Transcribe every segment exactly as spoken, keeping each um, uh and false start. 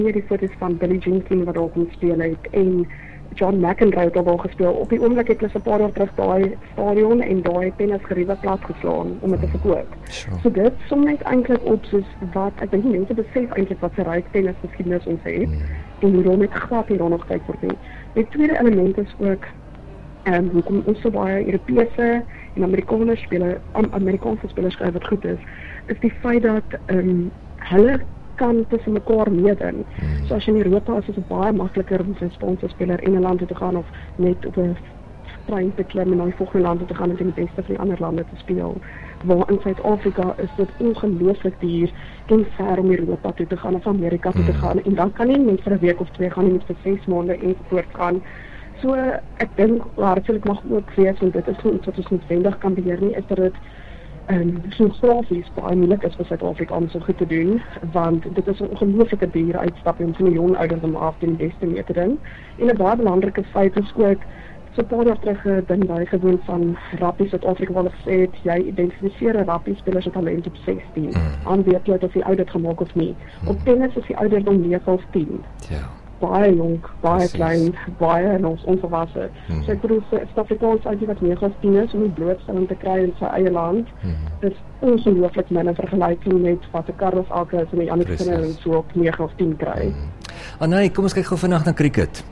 hier die foto's van Billie Jean King wat daar kom speel het en John McEnroe het daar gespeel. Op die oomblik het hulle 'n paar jaar terug daai stadion en daai tennisgeriewe plat geslaan om dit te verkoop. Sure. So dit som net eintlik op soos wat ek dink mense besef eintlik wat se ryk tennisgeskiedenis ons het mm. en hoe daarmee glad hier nog kyk word nie. Die tweede element is ook ehm um, hoekom ons so baie Europese en Amerikaanse spelers, Amerikaanse spelers skryf wat goed is, is die feit dat ehm um, hulle kan tussen mekaar meeding. Hmm. So as jy in Europa is, is het baie makliker om sy Spaanse speler in 'n land toe te gaan of net op 'n trein te klim en na die volgende land toe te gaan en teen die beste van die ander lande te speel. Waar in Suid-Afrika is dit ongelooflik duur en ver om Europa toe te gaan of Amerika toe te gaan en dan kan jy net vir 'n week of twee gaan, jy moet vir ses maande en voortgaan. So ek dink waarskynlik mag ook wees en dit is nie iets wat ons noodwendig kan beheer nie, is dat dit Um, geografies baie moeilik is vir Suid-Afrika om so goed te doen, want dit is 'n ongelooflike duur uitstap om van 'n jong ouderdom af teen die beste mee te doen. En 'n baie belangrike feit is ook, so 'n paar jaar terug 'n ding bygewoon van Rappie Suid-Afrika wat gesê het, jy identifiseer 'n Rappie speler se talent op sestien, aan weet jy of hy oud het gemaak of nie. Op tennis is die ouderdom nege of tien. Ja. Baie jonk, baie klein, baie nog onvolwasse. Hmm. So ek bedoel, Suid-Afrikaans uit wat nege of tien is om die blootstelling te kry in sy eie land, hmm. is ongelooflik min in vergelyking met wat 'n Carlos Alcaraz en 'n Jannik Sinner en so op nege of tien kry. Hmm. Anay, kom ons kyk gou vanaand na cricket.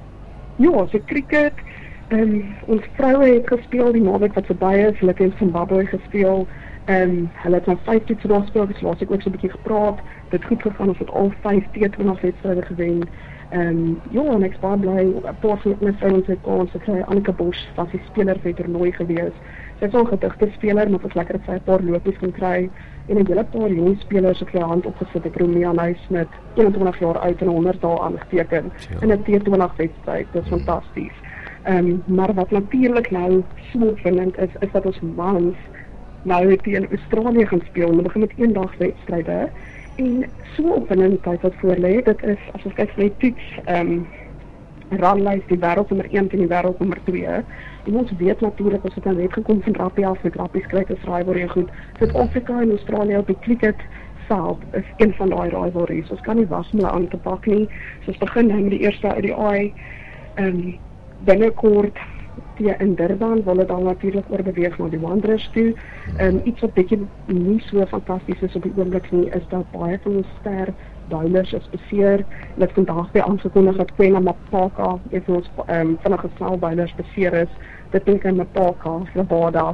Ja, vir cricket, um, ons vroue het gespeel die naweek wat verby is, hulle het in Zimbabwe gespeel. Um, hulle het nou vyf toetse daar gespeel, dus laat ek ook so 'n bietjie gepraat, dit goed gegaan, ons het al vyf T twintig wedstryde gewen. Um, ja, en ek is baie bly, 'n paar van my vrouens het kans gekry. Annika Bosch was die speler vir die toernooi gewees. Sy is 'n gedigte speler, maar het lekker dat sy 'n paar lopies kon kry en 'n hele paar jong spelers het sy hand opgesit. Ek Romeo Naismith, eenentwintig jaar oud en honderd dae aangeteken ja. in 'n T twintig wedstryd. Dit is mm. fantasties. Um, maar wat natuurlik nou so opwindend is, is dat ons mans nou teen Australië gaan speel. Hulle begin met eendag wedstryde. En so opwindend tyd wat voor lê, dit is, as ons kyk vir die toets, um, ranglys die wêreld nommer een teen die wêreld nommer twee. En ons weet natuurlik, as het nou net gekom van Rappie af, met Rappie skryf is rivalry goed. Suid-Afrika en Australië op die cricket veld is een van daai rivalries. Ons kan nie was om hulle aan te pak nie. So ons begin nou met die eerste uit die aai, um, binnekort, in Durban, wil het dan natuurlijk oorbeweeg na die Wanderers toe. Um, iets wat bietjie nie so fantasties is op die oomblik nie, is dat baie van ons ster bowlers is beseer. Hulle het vandag weer aangekondig dat Kwena Mapaka, een van ons um, vinnige snel bowlers beseer is. Dit beteken Mapaka, Rabada,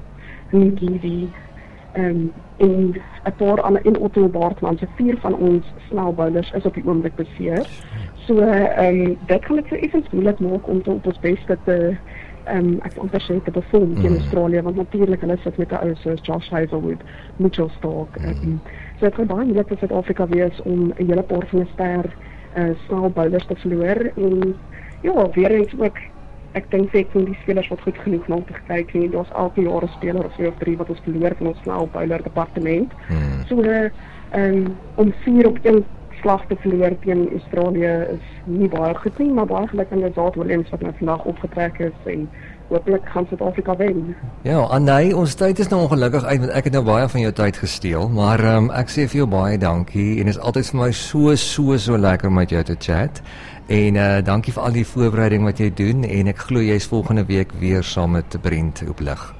Ngidi, um, en 'n paar ander en Otto Baartman, so vier van ons snel bowlers is op die oomblik beseer. So um, dit gaan dit so effens moeilik maak om te op ons beste te Um, ek amper sê te perform teen mm. Australië, want natuurlik hulle sit met 'n ou soos Josh Hazelwood, Mitchell Starc. Mm. Um, so dit gaan baie moeilik vir Suid-Afrika wees om 'n hele paar van 'n ster uh, snel bowlers te verloor. En ja, weer eens ook, ek dink ek van die spelers wat goed genoeg na te kyk nie. Daar's elke jaar 'n speler of twee of drie wat ons verloor van ons snel bowler departement. Mm. So uh, um, om vier op een slag te verloor teen Australië is nie baie goed nie, maar baie gelukkig met Zad Williams wat nou vandag opgetrek is en hopelik gaan Suid-Afrika wen. Ja, Anay, ons tyd is nou ongelukkig uit, want ek het nou baie van jou tyd gesteel, maar um, ek sê vir jou baie dankie en is altyd vir my so, so, so lekker om met jou te chat. En uh, dankie vir al die voorbereiding wat jy doen en ek glo jy is volgende week weer saam met Brent op lig.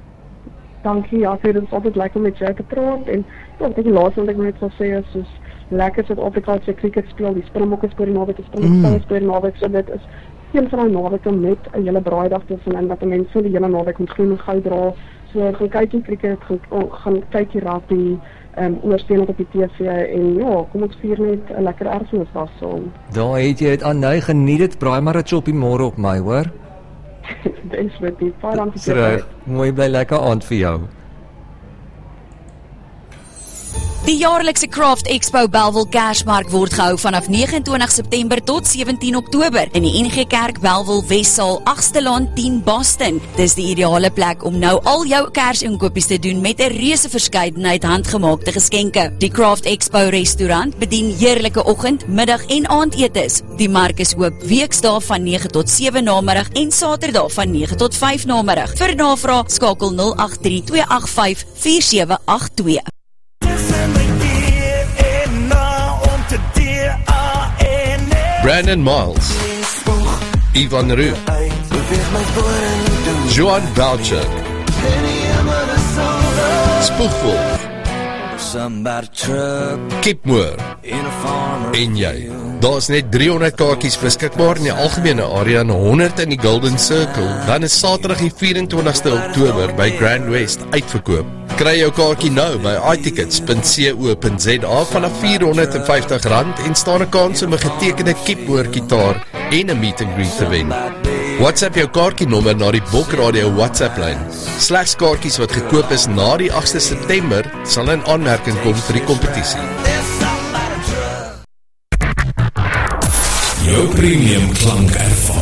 Dankie, ja, dit is altyd lekker om met jou te praat en ja, ek dink die laaste wat ek net sal sê is soos lekker Suid-Afrika se cricket speel, die Springbokke speel die naweek, die Springbokke speel die naweek, so dit is een van die naweek om net 'n hele braaidag tussenin wat mense so die hele naweek met groen en goud dra. So gaan kyk die cricket, gaan, gaan kyk die rugby, um, ondersteun op die T V en ja, kom ons vier net 'n lekker Erfenisdag saam. Daar het jy dit aan, nou geniet dit, braai maar 'n choppie môre op my, hoor. Dis met die baie dankie. Mooi bly lekker aand vir jou. Die jaarlikse Craft Expo Bellville Kersmark word gehou vanaf nege en twintig September tot sewentien Oktober in die N G Kerk Bellville Wessaal agste laan tien Boston. Dis die ideale plek om nou al jou Kersinkopies te doen met 'n reuse verskeidenheid handgemaakte geskenke. Die Craft Expo restaurant bedien heerlike oggend, middag en aandetes. Die mark is oop weksdae van nege tot sewe namiddag en Saterdag van nege tot vyf namiddag. Vir navraag skakel nul agt drie twee agt vyf vier sewe agt twee. En na om te D A Brandon Miles, Ivan Roux, Johan Boucher, Spoegwolf, Kip Moore en jy. Daar is net driehonderd kaartjies beskikbaar in die algemene area en honderd in die Golden Circle. Dan is Saterdag die vyf-en-twintigste Oktober by Grand West uitverkoop. Kry jou kaartjie nou by i tickets punt co punt za vanaf vierhonderd en vyftig rand en staan 'n kans om 'n getekende Kip Moore gitaar en 'n meet and greet te wen. WhatsApp jou kaartjienommer na die Bok Radio WhatsApp-lyn. Slegs kaartjies wat gekoop is na die agste September sal in aanmerking kom vir die kompetisie. Jou premium klank ervaring.